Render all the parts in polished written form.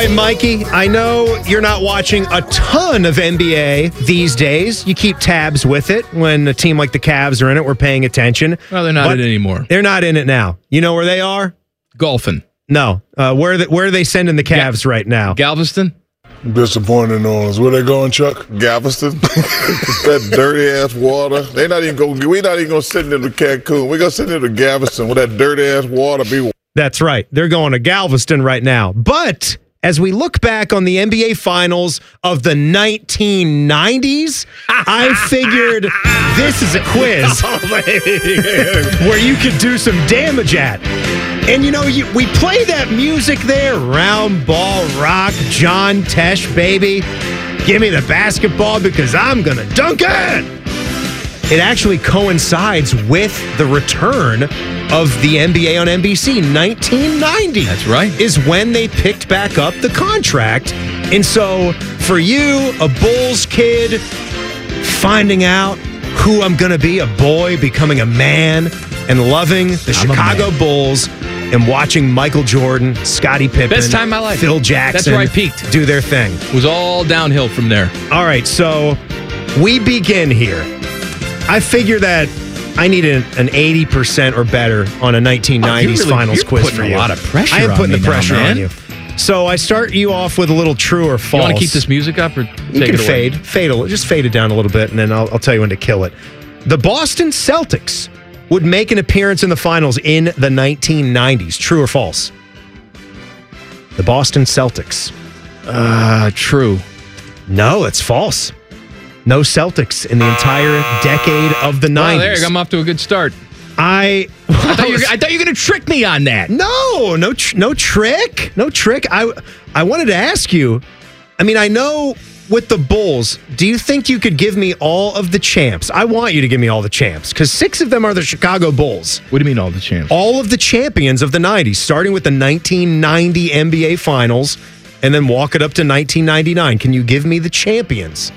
right, Mikey, I know you're not watching a ton of NBA these days. You keep tabs with it. When a team like the Cavs are in it, we're paying attention. Well, they're not in it anymore. They're not in it now. You know where they are? Golfing. No. Where are they sending the Cavs right now? Galveston? Disappointed in New Orleans. Where they going, Chuck? Galveston. That dirty ass water. We're not even gonna send them to Cancun. We're gonna send them to Galveston with that dirty ass water. That's right. They're going to Galveston right now. But as we look back on the NBA Finals of the 1990s, I figured this is a quiz where you could do some damage at. And, you know, we play that music there, round ball rock, John Tesh, baby. Give me the basketball because I'm going to dunk it. It actually coincides with the return of the NBA on NBC. 1990. That's right. Is when they picked back up the contract. And so for you, a Bulls kid, finding out who I'm going to be, a boy becoming a man and loving the Chicago Bulls and watching Michael Jordan, Scottie Pippen, best time of my life. Phil Jackson. That's where I peaked. Do their thing. It was all downhill from there. All right, so we begin here. I figure that I need an 80% or better on a 1990s finals quiz for you. A lot of pressure. I am putting the pressure on you. So I start you off with a little true or false. You want to keep this music up or you take can it away? fade just fade it down a little bit, and then I'll tell you when to kill it. The Boston Celtics would make an appearance in the finals in the 1990s. True or false? The Boston Celtics. True. No, it's false. No Celtics in the entire decade of the 90s. Well, there, I'm off to a good start. I thought you were going to trick me on that. No trick. No trick. I wanted to ask you, I mean, I know with the Bulls, do you think you could give me all of the champs? I want you to give me all the champs because 6 of them are the Chicago Bulls. What do you mean all the champs? All of the champions of the 90s, starting with the 1990 NBA Finals and then walk it up to 1999. Can you give me the champions?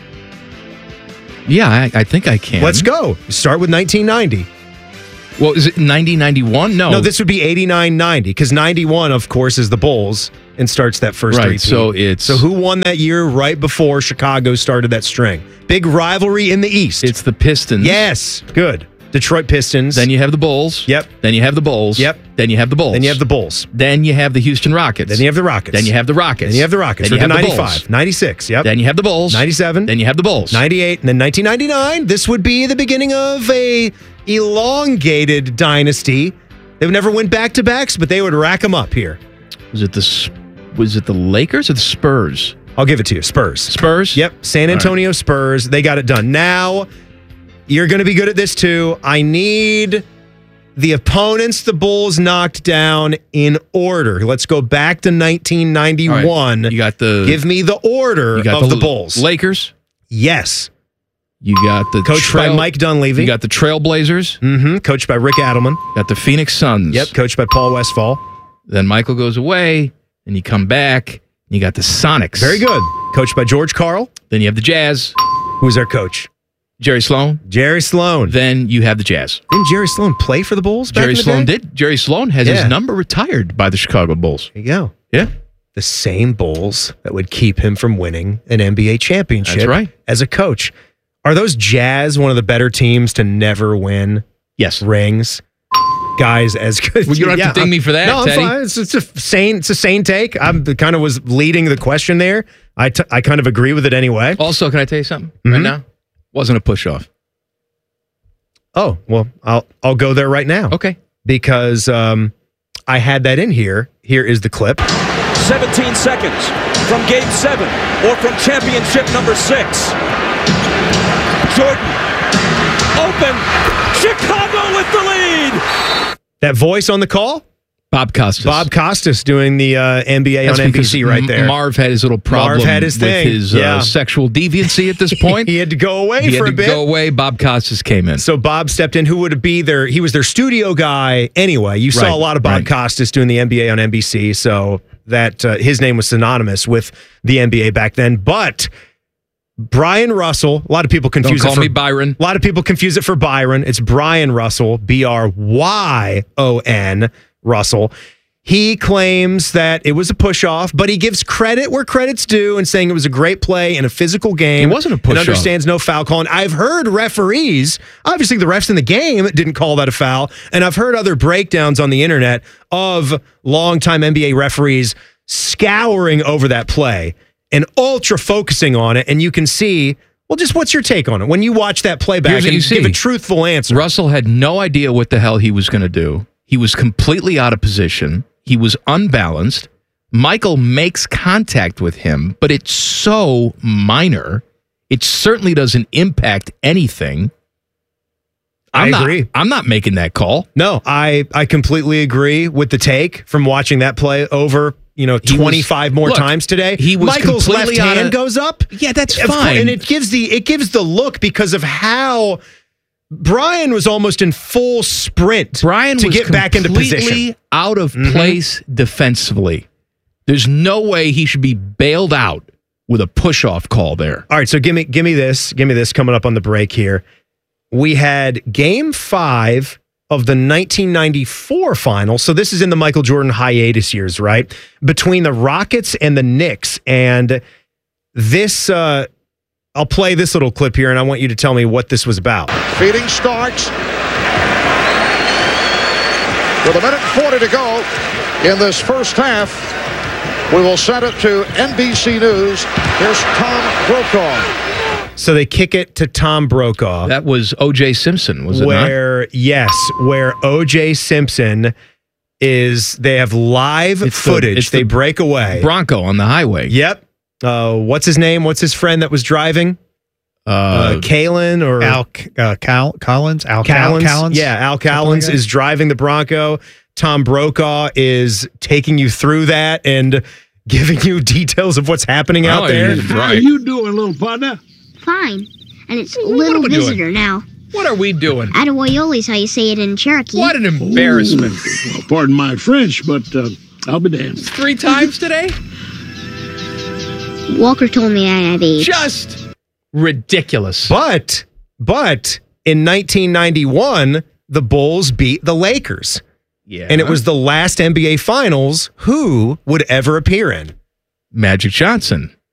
Yeah, I think I can. Let's go. Start with 1990. Well, is it 90-91? No, this would be 89-90 because 91, of course, is the Bulls and starts that first right. repeat. So who won that year right before Chicago started that string? Big rivalry in the East. It's the Pistons. Yes, good. Detroit Pistons. Then you have the Bulls. Yep. Then you have the Bulls. Yep. Then you have the Bulls. Then you have the Bulls. Then you have the Houston Rockets. Then you have the Rockets. Then you have the Rockets. Then you have the Rockets. Then you have the 95, Bulls. 96. Yep. Then you have the Bulls. 97. Then you have the Bulls. 98. And then 1999. This would be the beginning of a elongated dynasty. They would never win back-to-backs, but they would rack them up here. Was it the Lakers or the Spurs? I'll give it to you. Spurs. Spurs? Yep. San Antonio Spurs. They got it done. Now, you're going to be good at this too. I need the opponents the Bulls knocked down in order. Let's go back to 1991. Right. You got Give me the order of the Bulls. Lakers? Yes. You got the coached by Mike Dunleavy. You got the Trailblazers. Mm-hmm. Coached by Rick Adelman. Got the Phoenix Suns. Yep. Coached by Paul Westphal. Then Michael goes away, and you come back. And you got the Sonics. Very good. Coached by George Karl. Then you have the Jazz. Who's their coach? Jerry Sloan. Jerry Sloan. Then you have the Jazz. Didn't Jerry Sloan play for the Bulls back in the Sloan day? did. Jerry Sloan has his number retired by the Chicago Bulls. There you go. Yeah. The same Bulls that would keep him from winning an NBA championship. That's right. As a coach. Are those Jazz one of the better teams to never win rings? Guys as good. Well, you don't have to ding me for that, No, I'm Teddy. fine. It's a sane take. I kind of was leading the question there. I kind of agree with it anyway. Also, can I tell you something right now? Wasn't a push-off. Oh, well, I'll go there right now. Okay. Because I had that in here. Here is the clip. 17 seconds from Game 7 or from championship number 6. Jordan, open, Chicago with the lead. That voice on the call? Bob Costas. Bob Costas doing the NBA on NBC right there. Marv had his little problem Marv had his thing. with his sexual deviancy at this point. He had to go away for a bit. Go away. Bob Costas came in. So Bob stepped in. Who would be there? He was their studio guy anyway. You saw a lot of Bob Costas doing the NBA on NBC, so that his name was synonymous with the NBA back then. But Brian Russell, a lot of people confuse Don't call me Byron. A lot of people confuse it for Byron. It's Brian Russell, Bryon Russell. He claims that it was a push-off, but he gives credit where credit's due and saying it was a great play in a physical game. It wasn't a push-off. And understands no foul call. And I've heard referees, obviously the refs in the game didn't call that a foul, and I've heard other breakdowns on the internet of longtime NBA referees scouring over that play and ultra focusing on it, and you can see, well, just what's your take on it? When you watch that playback and give a truthful answer. Russell had no idea what the hell he was going to do. He was completely out of position. He was unbalanced. Michael makes contact with him, but it's so minor. It certainly doesn't impact anything. I agree. I'm not making that call. No, I completely agree with the take from watching that play over 25 more times today. Michael's left hand goes up. Yeah, that's fine. And it gives the look because of how Brian was almost in full sprint to get back into position. Completely out of place defensively. There's no way he should be bailed out with a push-off call there. All right, so give me this coming up on the break here. We had Game 5 of the 1994 final. So this is in the Michael Jordan hiatus years, right? Between the Rockets and the Knicks. And this, I'll play this little clip here, and I want you to tell me what this was about. Feeding starts. With 1:40 to go in this first half, we will send it to NBC News. Here's Tom Brokaw. So they kick it to Tom Brokaw. That was O.J. Simpson, was it not? Yes, where O.J. Simpson is, they have live footage. They break away. Bronco on the highway. Yep. What's his name? What's his friend that was driving? Kalen or Collins? Al Collins? Yeah, Al Collins is driving the Bronco. Tom Brokaw is taking you through that and giving you details of what's happening out there. How are you doing, little partner? Fine. And it's Little Visitor now. What are we doing? Atawoyoli's how you say it in Cherokee. What an embarrassment. Well, pardon my French, but I'll be damned. 3 times today? Walker told me I had AIDS. Just ridiculous. But in 1991, the Bulls beat the Lakers. Yeah. And it was the last NBA Finals who would ever appear in. Magic Johnson.